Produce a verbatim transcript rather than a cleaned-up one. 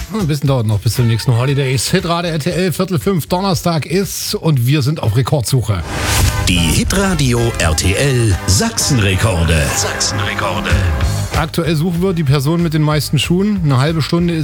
Ein bisschen dauert noch bis zum nächsten Holidays. Hitradio R T L, Viertel fünf, Donnerstag ist und wir sind auf Rekordsuche. Die Hitradio R T L Sachsenrekorde. Sachsenrekorde. Aktuell suchen wir die Person mit den meisten Schuhen. Eine halbe Stunde ist